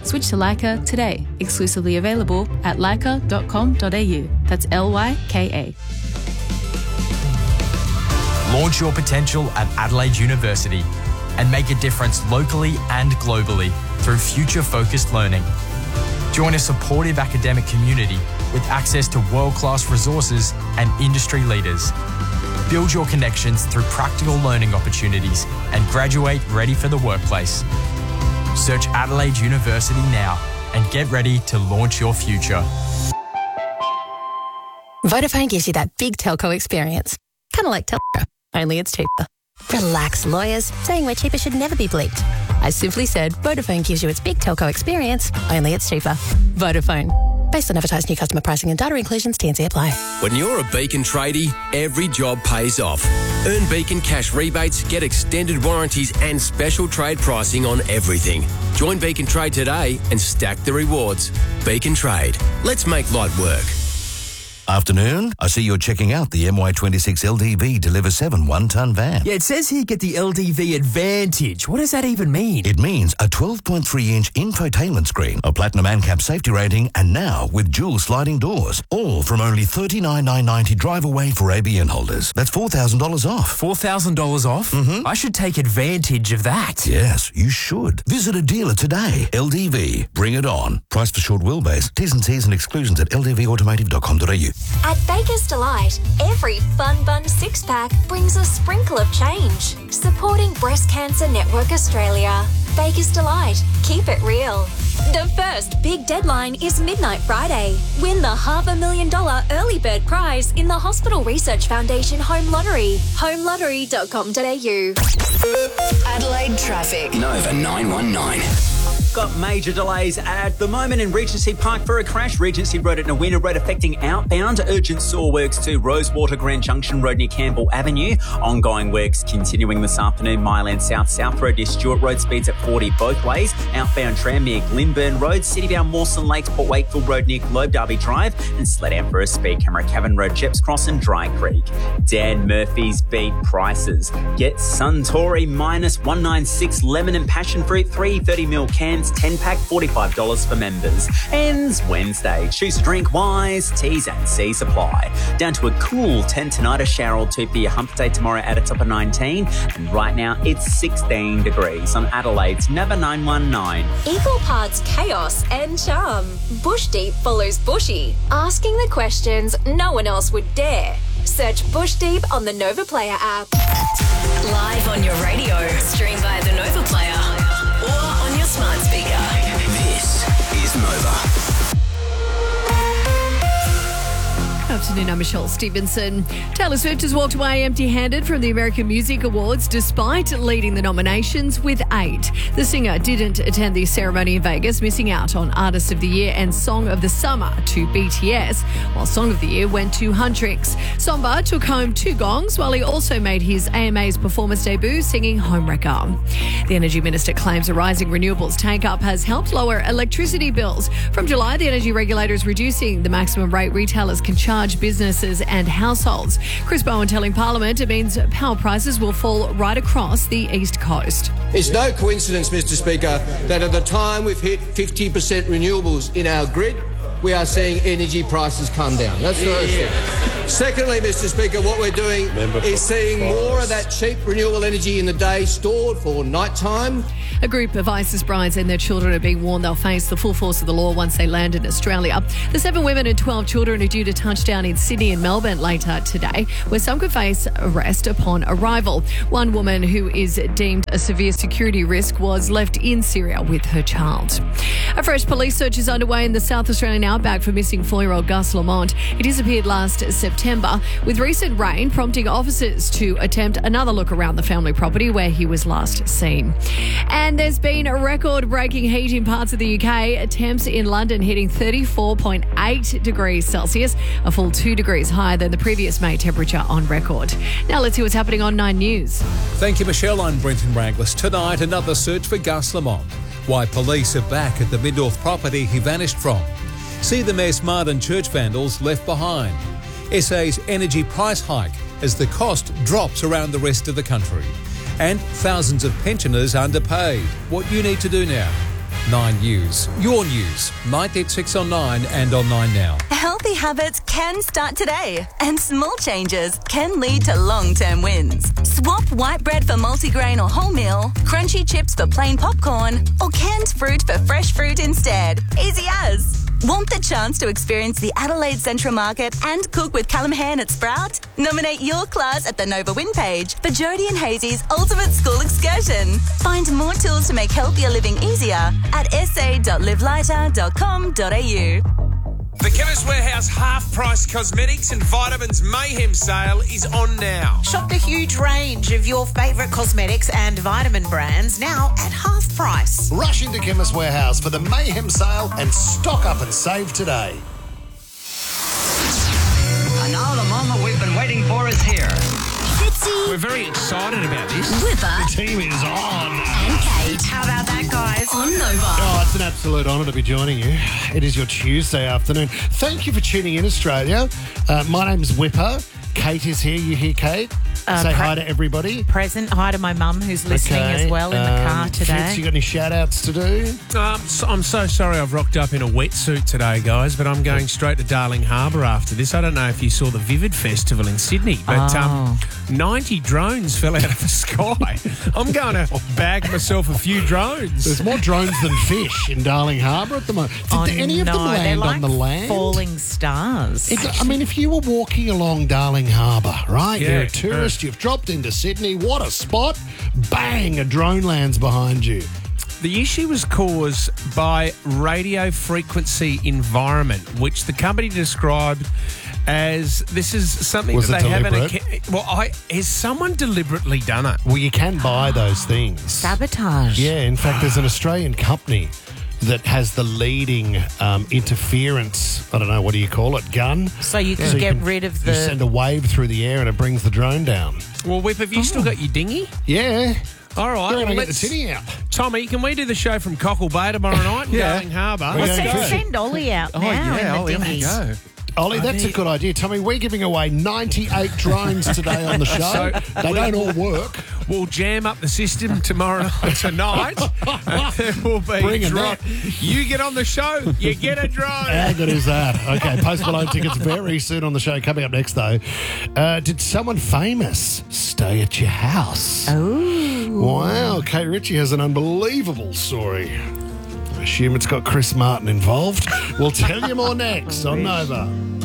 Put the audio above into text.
Switch to Leica today. Exclusively available at leica.com.au. That's LYKA. Launch your potential at Adelaide University and make a difference locally and globally through future-focused learning. Join a supportive academic community with access to world-class resources and industry leaders. Build your connections through practical learning opportunities and graduate ready for the workplace. Search Adelaide University now and get ready to launch your future. Vodafone gives you that big telco experience. Kind of like telco, only it's cheaper. Relax, lawyers. Saying we're cheaper should never be bleeped. I simply said Vodafone gives you its big telco experience, only it's cheaper. Vodafone. Based on advertised new customer pricing and data inclusions, T&C apply. When you're a Beacon tradie, every job pays off. Earn Beacon cash rebates, get extended warranties and special trade pricing on everything. Join Beacon Trade today and stack the rewards. Beacon Trade. Let's make light work. Afternoon. I see you're checking out the MY26 LDV Deliver 7 one-tonne van. Yeah, it says here get the LDV Advantage. What does that even mean? It means a 12.3-inch infotainment screen, a platinum ANCAP safety rating, and now with dual sliding doors. All from only $39,990 drive away for ABN holders. That's $4,000 off. $4,000 off? Mm-hmm. I should take advantage of that. Yes, you should. Visit a dealer today. LDV. Bring it on. Price for short wheelbase. T's and C's and exclusions at ldvautomotive.com.au. At Baker's Delight, every Fun Bun six-pack brings a sprinkle of change. Supporting Breast Cancer Network Australia. Baker's Delight. Keep it real. The first big deadline is Midnight Friday. Win the $500,000 early bird prize in the Hospital Research Foundation Home Lottery. homelottery.com.au. Adelaide traffic. Nova 919. Got major delays at the moment in Regency Park for a crash. Regency Road at Nowina Road affecting outbound. Urgent saw works to Rosewater Grand Junction Road near Campbell Avenue. Ongoing works continuing this afternoon. Myland South, South Road near Stewart Road. Speeds at 40 both ways. Outbound tram near Glenburn Road. Citybound Mawson Lakes, Port Wakefield Road near Globe Derby Drive. And sled out for a speed camera. Cavan Road, Jeps Cross and Dry Creek. Dan Murphy's beat prices. Get Suntory minus 196 lemon and passion fruit. 330ml cans. 10-pack, $45 for members. Ends Wednesday. Choose a drink wise. T's and C's apply. Down to a cool 10 tonight. A shower or two for your hump day tomorrow at a top of 19. And right now it's 16 degrees on Adelaide's Nova 919. Equal parts chaos and charm. Bush Deep follows Bushy, asking the questions no one else would dare. Search Bush Deep on the Nova Player app. Live on your radio. Stream via the Nova Player. Or on your smart speaker. This is Nova. Afternoon, I'm Michelle Stevenson. Taylor Swift has walked away empty-handed from the American Music Awards despite leading the nominations with 8. The singer didn't attend the ceremony in Vegas, missing out on Artist of the Year and Song of the Summer to BTS, while Song of the Year went to Huntrix. Somba took home 2 gongs, while he also made his AMA's performance debut singing Homewrecker. The Energy Minister claims a rising renewables take-up has helped lower electricity bills. From July, the energy regulator is reducing the maximum rate retailers can charge businesses and households. Chris Bowen telling Parliament it means power prices will fall right across the East Coast. It's no coincidence, Mr Speaker, that at the time we've hit 50% renewables in our grid, we are seeing energy prices come down. That's first thing. Secondly, Mr Speaker, what we're doing is seeing more of that cheap renewable energy in the day stored for night time. A group of ISIS brides and their children are being warned they'll face the full force of the law once they land in Australia. The 7 women and 12 children are due to touch down in Sydney and Melbourne later today, where some could face arrest upon arrival. One woman who is deemed a severe security risk was left in Syria with her child. A fresh police search is underway in the South Australian outback for missing 4-year-old Gus Lamont. He disappeared last September, with recent rain prompting officers to attempt another look around the family property where he was last seen. And there's been a record-breaking heat in parts of the UK. Temps in London hitting 34.8 degrees Celsius, a full 2 degrees higher than the previous May temperature on record. Now let's see what's happening on 9 News. Thank you, Michelle. I'm Brenton Raglis. Tonight, another search for Gus Lamont. Why police are back at the Mid-North property he vanished from. See the Mayor's Marden church vandals left behind. SA's energy price hike as the cost drops around the rest of the country. And thousands of pensioners underpaid. What you need to do now. 9 News. Your news, 986 on 9 and on 9 Now. Healthy habits can start today, and small changes can lead to long-term wins. Swap white bread for multigrain or wholemeal, crunchy chips for plain popcorn, or canned fruit for fresh fruit instead. Easy as. Want the chance to experience the Adelaide Central Market and cook with Callum Han at Sprout? Nominate your class at the Nova Win page for Jodie and Hazy's Ultimate School Excursion. Find more tools to make healthier living easier at sa.livelighter.com.au. The Chemist Warehouse half-price cosmetics and vitamins mayhem sale is on now. Shop the huge range of your favourite cosmetics and vitamin brands now at half price. Rush into Chemist Warehouse for the mayhem sale and stock up and save today. And now the moment we've been waiting for is here. We're very excited about this. Whipper. The team is on. And Kate. How about that, guys? On Nova. Oh, it's an absolute honour to be joining you. It is your Tuesday afternoon. Thank you for tuning in, Australia. My name's Whipper. Kate is here. You here, Kate? Say hi to everybody. Present. Hi to my mum who's listening as well in the car today. Fitz, you got any shout-outs to do? I'm so sorry I've rocked up in a wetsuit today, guys, but I'm going straight to Darling Harbour after this. I don't know if you saw the Vivid Festival in Sydney, but 90 drones fell out of the sky. I'm going to bag myself a few drones. There's more drones than fish in Darling Harbour at the moment. Did any of them land on the land? Falling stars. I mean, if you were walking along Darling Harbour, right? Yeah. You're a tourist, you've dropped into Sydney, what a spot. Bang, a drone lands behind you. The issue was caused by radio frequency environment, which the company described as this is something Was that it they haven't. deliberate? Has someone deliberately done it? Well, you can buy those things. Sabotage. Yeah, in fact, there's an Australian company that has the leading interference, I don't know, what do you call it, gun? So you can get rid of the... You send a wave through the air and it brings the drone down. Well, Whip, have you still got your dinghy? Yeah. All right. We're going to get the tinny out. Tommy, can we do the show from Cockle Bay tomorrow night in Darling Harbour? Let's send Ollie out now in the dinghies. Go. Ollie, that's a good idea. Tommy, we're giving away 98 drones today on the show. They don't all work. We'll jam up the system tonight. There will be Bring a drone. net. You get on the show, you get a drone. How good is that? Okay, Post Malone tickets very soon on the show. Coming up next, though, did someone famous stay at your house? Oh. Wow, Kate Ritchie has an unbelievable story. I assume it's got Chris Martin involved. We'll tell you more next on Nova.